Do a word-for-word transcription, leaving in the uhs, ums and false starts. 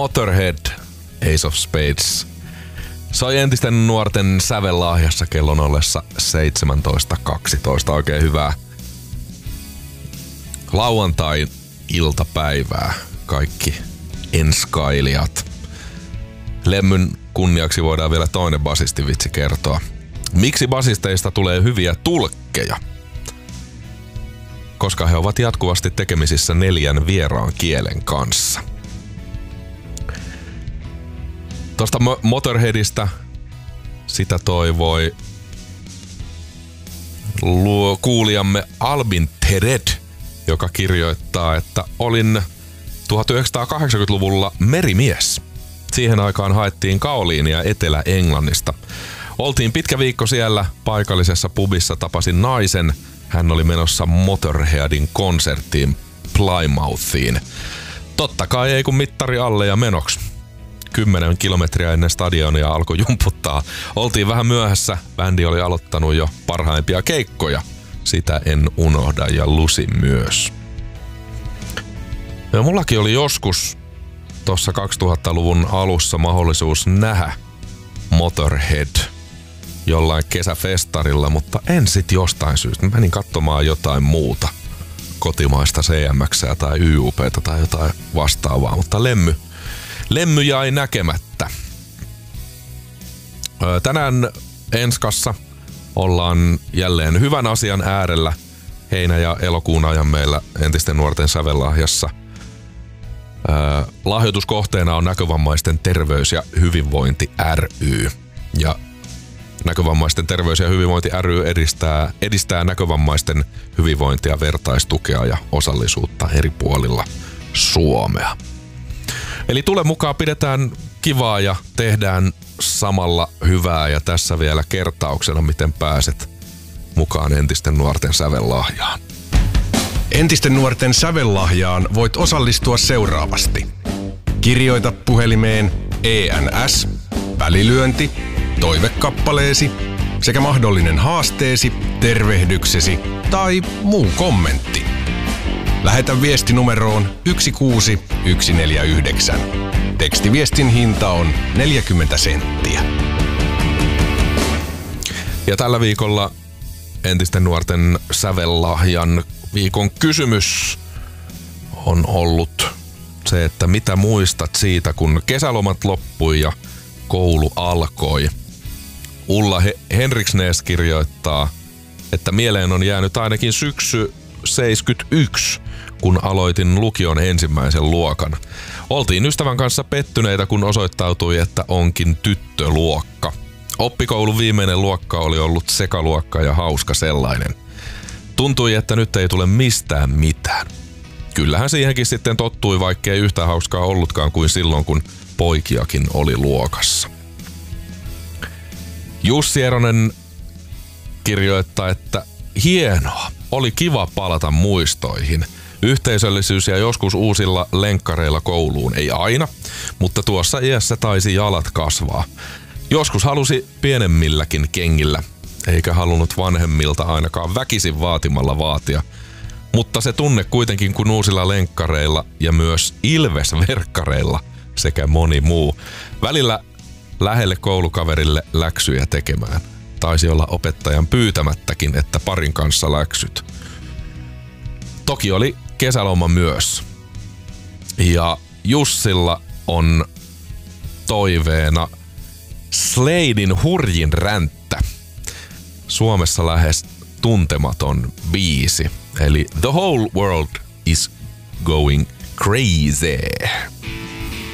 Motorhead, Ace of Spades. Soi entisten nuorten sävellahjassa kellon ollessa seitsemäntoista kaksitoista. Oikein hyvää lauantai-iltapäivää kaikki enskailijat. Lemmyn kunniaksi voidaan vielä toinen basistivitsi kertoa. Miksi basisteista tulee hyviä tulkkeja? Koska he ovat jatkuvasti tekemisissä neljän vieraan kielen kanssa. Tuosta Motorheadista sitä toivoi luo kuulijamme Albin Tered, joka kirjoittaa, että olin tuhatyhdeksänsataakahdeksankymmentäluvulla merimies. Siihen aikaan haettiin kaoliinia Etelä-Englannista. Oltiin pitkä viikko siellä paikallisessa pubissa, tapasin naisen. Hän oli menossa Motorheadin konserttiin Plymouthiin. Totta kai ei kun mittari alle ja menoksi. Kymmenen kilometriä ennen stadionia alkoi jumputtaa. Oltiin vähän myöhässä. Bändi oli aloittanut jo parhaimpia keikkoja. Sitä en unohda ja Lucy myös. Ja mullakin oli joskus tuossa kaksituhattaluvun alussa mahdollisuus nähdä Motorhead jollain kesäfestarilla, mutta en sit jostain syystä. Menin katsomaan jotain muuta, kotimaista C M X:ää tai Y U P:tä tai jotain vastaavaa, mutta lemmy, lemmy jäi näkemättä. Tänään Enskassa ollaan jälleen hyvän asian äärellä heinä- ja elokuun ajan meillä entisten nuorten sävellahjassa. Äh, lahjoituskohteena on Näkövammaisten terveys- ja hyvinvointi ry. Ja Näkövammaisten terveys- ja hyvinvointi ry edistää, edistää näkövammaisten hyvinvointia, vertaistukea ja osallisuutta eri puolilla Suomea. Eli tule mukaan, pidetään kivaa ja tehdään samalla hyvää. Ja tässä vielä kertauksena, miten pääset mukaan entisten nuorten sävellahjaan. Entisten nuorten sävellahjaan voit osallistua seuraavasti. Kirjoita puhelimeen E N S, välilyönti, toivekappaleesi sekä mahdollinen haasteesi, tervehdyksesi tai muu kommentti. Lähetä viesti numeroon yksi kuusi yksi neljä yhdeksän. Tekstiviestin hinta on neljäkymmentä senttiä. Ja tällä viikolla entisten nuorten sävellahjan viikon kysymys on ollut se, että mitä muistat siitä, kun kesälomat loppui ja koulu alkoi. Ulla Henriksnes kirjoittaa, että mieleen on jäänyt ainakin syksy seitsemänkymmentäyksi, kun aloitin lukion ensimmäisen luokan. Oltiin ystävän kanssa pettyneitä, kun osoittautui, että onkin tyttöluokka. Oppikoulun viimeinen luokka oli ollut sekaluokka ja hauska sellainen. Tuntui, että nyt ei tule mistään mitään. Kyllähän siihenkin sitten tottui, vaikkei yhtä hauskaa ollutkaan kuin silloin, kun poikiakin oli luokassa. Jussi Eronen kirjoittaa, että hienoa, oli kiva palata muistoihin. Yhteisöllisyys ja joskus uusilla lenkkareilla kouluun, ei aina, mutta tuossa iässä taisi jalat kasvaa. Joskus halusi pienemmilläkin kengillä, eikä halunnut vanhemmilta ainakaan väkisin vaatimalla vaatia. Mutta se tunne kuitenkin, kun uusilla lenkkareilla ja myös Ilves-verkkareilla sekä moni muu. Välillä lähelle koulukaverille läksyjä tekemään. Taisi olla opettajan pyytämättäkin, että parin kanssa läksyt. Toki oli kesäloma myös. Ja Jussilla on toiveena Sladein Hurjin ränttä. Suomessa lähes tuntematon biisi. Eli The Whole World is Going Crazy.